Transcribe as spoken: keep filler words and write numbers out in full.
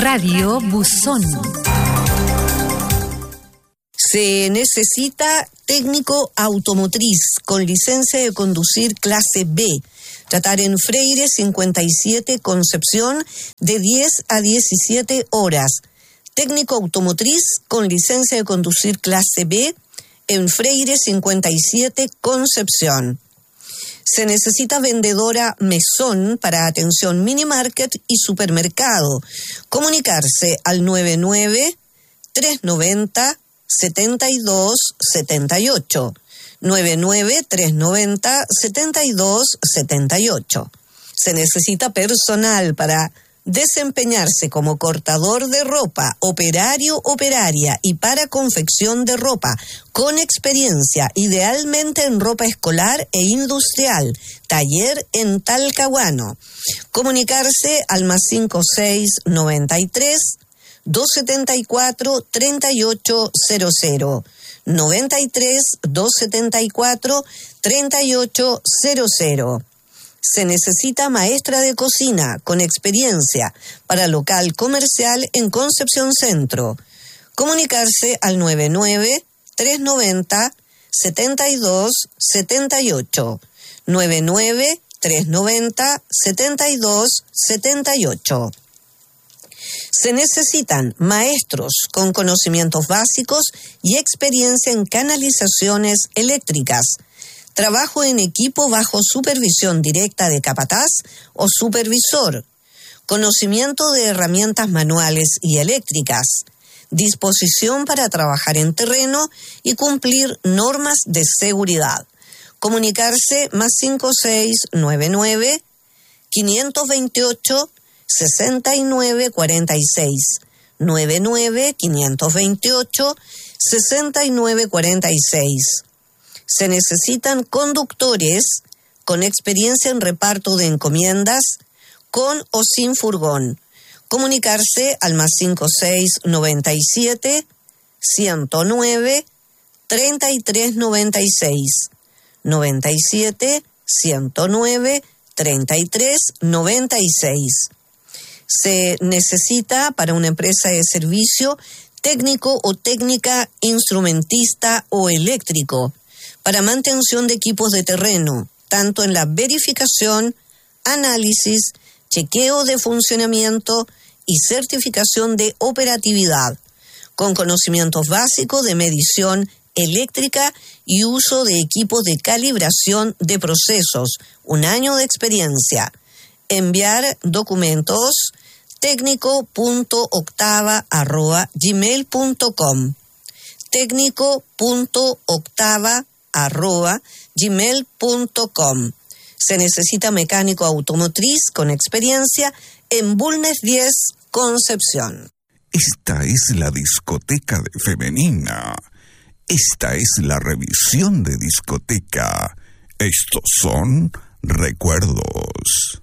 Radio Buzón. Se necesita técnico automotriz con licencia de conducir clase B. Tratar en Freire cincuenta y siete Concepción de diez a diecisiete horas. Técnico automotriz con licencia de conducir clase B en Freire cincuenta y siete Concepción. Se necesita vendedora mesón para atención minimarket y supermercado. Comunicarse al nueve nueve, tres noventa, setenta y dos setenta y ocho. nueve nueve, tres noventa, setenta y dos setenta y ocho. Se necesita personal para desempeñarse como cortador de ropa, operario, operaria y para confección de ropa, con experiencia, idealmente en ropa escolar e industrial, taller en Talcahuano. Comunicarse al más cinco seis noventa y tres, doscientos setenta y cuatro, treinta y ocho cero cero. noventa y tres, doscientos setenta y cuatro, treinta y ocho cero cero. Se necesita maestra de cocina con experiencia para local comercial en Concepción Centro. Comunicarse al nueve nueve, tres noventa, setenta y dos setenta y ocho. nueve nueve, tres noventa, setenta y dos setenta y ocho. Se necesitan maestros con conocimientos básicos y experiencia en canalizaciones eléctricas. Trabajo en equipo bajo supervisión directa de capataz o supervisor. Conocimiento de herramientas manuales y eléctricas. Disposición para trabajar en terreno y cumplir normas de seguridad. Comunicarse más cinco seis nueve nueve, quinientos veintiocho, sesenta y nueve cuarenta y seis. nueve nueve, quinientos veintiocho, sesenta y nueve cuarenta y seis. Se necesitan conductores con experiencia en reparto de encomiendas, con o sin furgón. Comunicarse al más cinco seis noventa y siete, ciento nueve, treinta y tres noventa y seis. noventa y siete, ciento nueve, treinta y tres noventa y seis. Se necesita para una empresa de servicio técnico o técnica instrumentista o eléctrico para mantención de equipos de terreno, tanto en la verificación, análisis, chequeo de funcionamiento y certificación de operatividad, con conocimientos básicos de medición eléctrica y uso de equipos de calibración de procesos, un año de experiencia. Enviar documentos técnico punto octava arroba gmail punto com. técnico punto octava arroba gmail punto com. Se necesita mecánico automotriz con experiencia en Bulnes diez, Concepción. Esta es la discoteca de femenina. Esta es la revisión de discoteca. Estos son recuerdos.